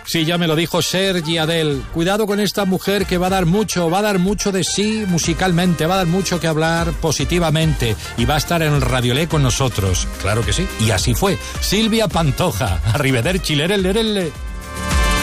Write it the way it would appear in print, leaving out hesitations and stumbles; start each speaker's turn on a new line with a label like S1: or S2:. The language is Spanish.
S1: Sí, ya me lo dijo Sergi Adel. Cuidado con esta mujer que va a dar mucho de sí musicalmente, va a dar mucho que hablar positivamente y va a estar en el Radiolé con nosotros. Claro que sí. Y así fue. Silvia Pantoja. Arrivederci, lerelle.